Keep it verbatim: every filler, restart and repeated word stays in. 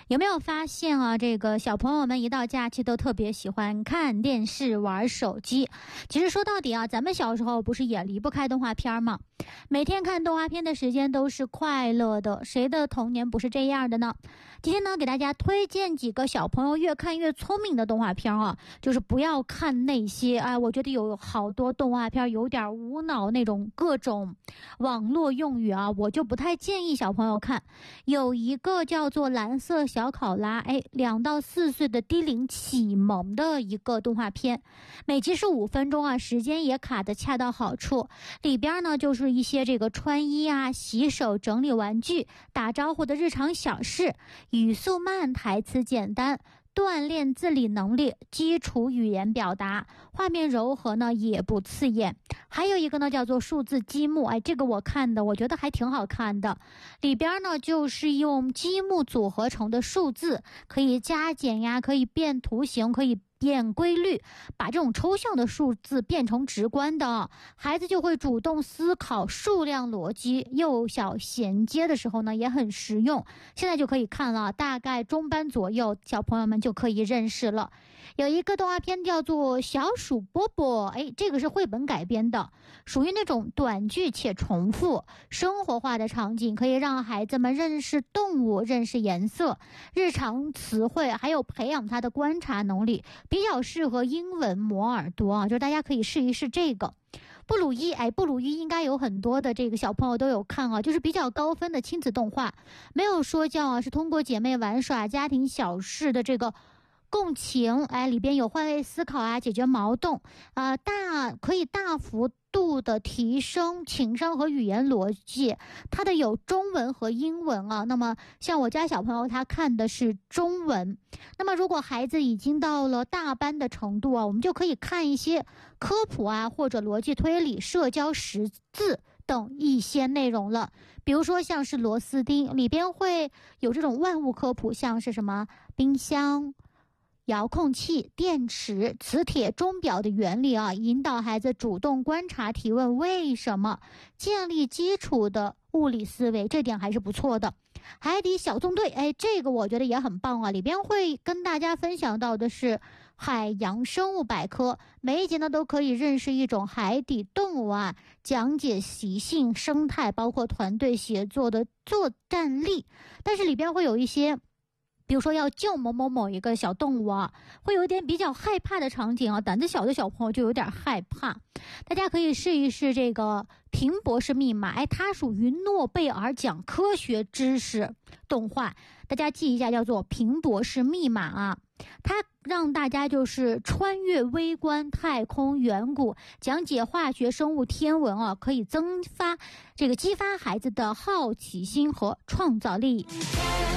有没有发现啊，这个小朋友们一到假期都特别喜欢看电视玩手机。其实说到底啊，咱们小时候不是也离不开动画片吗？每天看动画片的时间都是快乐的，谁的童年不是这样的呢？今天呢，给大家推荐几个小朋友越看越聪明的动画片啊，就是不要看那些哎，我觉得有好多动画片有点无脑那种各种网络用语啊，我就不太建议小朋友看。有一个叫做蓝色小考拉，哎，两到四岁的低龄启蒙的一个动画片，每集是五分钟啊，时间也卡得恰到好处。里边呢就是一些这个穿衣啊、洗手、整理玩具、打招呼的日常小事，语速慢，台词简单，锻炼自理能力，基础语言表达，画面柔和呢也不刺眼。还有一个呢叫做数字积木，哎，这个我看的，我觉得还挺好看的。里边呢就是用积木组合成的数字，可以加减呀，可以变图形，可以变规律，把这种抽象的数字变成直观的，孩子就会主动思考数量逻辑，幼小衔接的时候呢也很实用。现在就可以看了，大概中班左右小朋友们就可以认识了。有一个动画片叫做小鼠波波，哎，这个是绘本改编的，属于那种短句且重复生活化的场景，可以让孩子们认识动物，认识颜色，日常词汇，还有培养他的观察能力，比较适合英文磨耳朵啊，就是大家可以试一试这个。布鲁伊，哎，布鲁伊应该有很多的这个小朋友都有看啊，就是比较高分的亲子动画，没有说教啊，是通过姐妹玩耍、家庭小事的这个共情，哎，里边有换位思考啊，解决矛盾啊、呃，大可以大幅度的提升情商和语言逻辑。它的有中文和英文啊，那么像我家小朋友他看的是中文。那么如果孩子已经到了大班的程度啊，我们就可以看一些科普啊，或者逻辑推理、社交识字等一些内容了。比如说像是螺丝钉，里边会有这种万物科普，像是什么冰箱、遥控器、电池、磁铁、钟表的原理啊，引导孩子主动观察、提问为什么，建立基础的物理思维，这点还是不错的。海底小纵队，哎，这个我觉得也很棒啊，里边会跟大家分享到的是海洋生物百科，每一集呢都可以认识一种海底动物啊，讲解习性、生态，包括团队协作的作战力。但是里边会有一些比如说要救某某某一个小动物啊，会有一点比较害怕的场景啊，胆子小的小朋友就有点害怕。大家可以试一试这个平博士密码，哎，它属于诺贝尔奖科学知识动画，大家记一下，叫做平博士密码啊。它让大家就是穿越微观、太空、远古，讲解化学、生物、天文啊，可以增发这个激发孩子的好奇心和创造力。